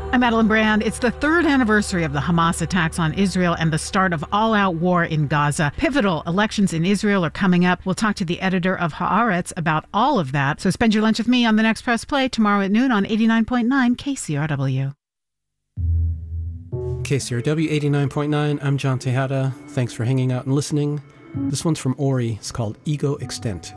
I'm Madeline Brand. It's the third anniversary of the Hamas attacks on Israel and the start of all-out war in Gaza. Pivotal elections in Israel are coming up. We'll talk to the editor of Haaretz about all of that. So spend your lunch with me on the next Press Play tomorrow at noon on 89.9 KCRW. KCRW 89.9. I'm John Tejada. Thanks for hanging out and listening. This one's from Ori. It's called Ego Extent.